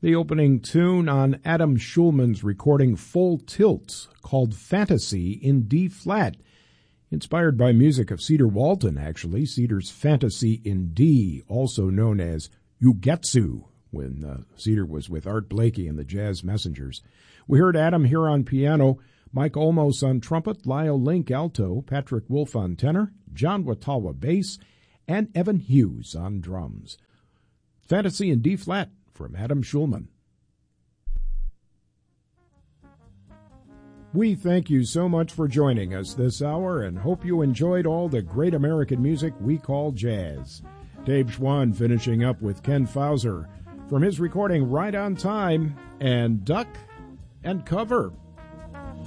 The opening tune on Adam Schulman's recording Full Tilt, called Fantasy in D-flat, inspired by music of Cedar Walton, actually. Cedar's Fantasy in D, also known as Ugetsu, when Cedar was with Art Blakey and the Jazz Messengers. We heard Adam here on piano, Mike Olmos on trumpet, Lyle Link alto, Patrick Wolf on tenor, John Watawa bass, and Evan Hughes on drums. Fantasy in D-flat from Adam Schulman. We thank you so much for joining us this hour and hope you enjoyed all the great American music we call jazz. Dave Schwann finishing up with Ken Fauser from his recording Right on Time and Duck and Cover.